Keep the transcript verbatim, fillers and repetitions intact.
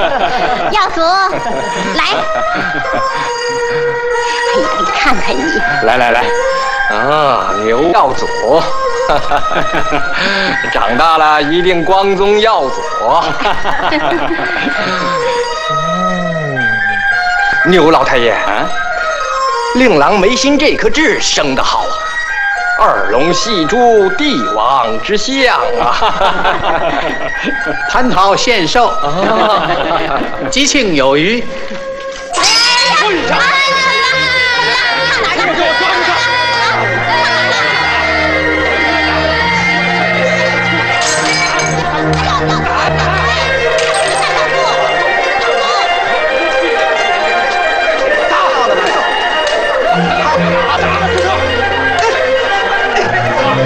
耀祖，来，哎呀，你看看你， 来来来，啊，牛耀祖，长大了一定光宗耀祖。牛老太爷啊，令郎眉心这颗痣生得好，二龙戏珠，帝王之相啊！ 蟠桃献寿，吉庆有余。 哎呀！